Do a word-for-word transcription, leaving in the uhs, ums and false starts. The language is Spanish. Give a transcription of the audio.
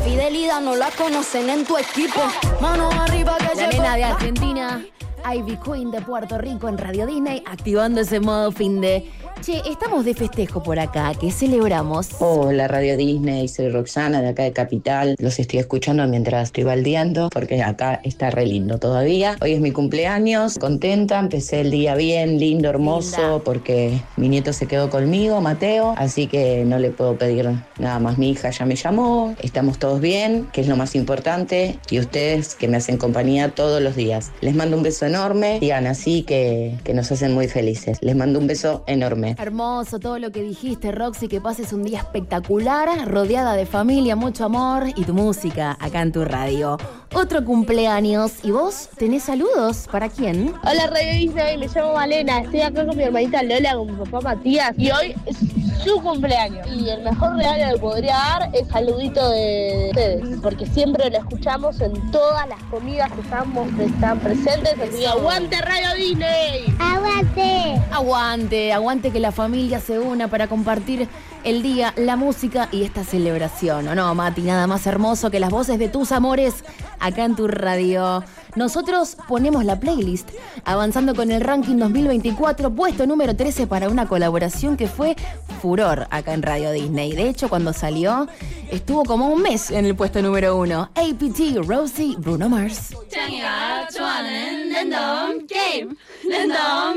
fidelidad no la conocen en tu equipo. Manos arriba que La llegó. nena de Argentina, Ivy Queen de Puerto Rico en Radio Disney, activando ese modo fin de... Che, estamos de festejo por acá, ¿qué celebramos? Hola Radio Disney, soy Roxana de acá de Capital. Los estoy escuchando mientras estoy baldeando porque acá está re lindo todavía. Hoy es mi cumpleaños, contenta, empecé el día bien, lindo, hermoso, Linda. porque mi nieto se quedó conmigo, Mateo, así que no le puedo pedir nada más. Mi hija ya me llamó, estamos todos bien, que es lo más importante, y ustedes que me hacen compañía todos los días. Les mando un beso enorme, digan así que, que nos hacen muy felices. Les mando un beso enorme. Hermoso todo lo que dijiste, Roxy, que pases un día espectacular, rodeada de familia, mucho amor y tu música acá en tu radio. Otro cumpleaños, ¿y vos tenés saludos? ¿Para quién? Hola Radio Disney, me llamo Malena, estoy acá con mi hermanita Lola, con mi papá Matías y hoy es su cumpleaños. Y el mejor regalo que podría dar es saludito de ustedes, porque siempre lo escuchamos en todas las comidas que estamos, que están presentes. Así que aguante Radio Disney. ¡Aguante! Aguante, aguante que la familia se una para compartir el día, la música y esta celebración. ¿O no, Mati? Nada más hermoso que las voces de tus amores acá en tu radio. Nosotros ponemos la playlist, avanzando con el ranking dos mil veinticuatro, puesto número trece para una colaboración que fue furor acá en Radio Disney. De hecho, cuando salió, estuvo como un mes en el puesto número uno. A P T, Rosie, Bruno Mars.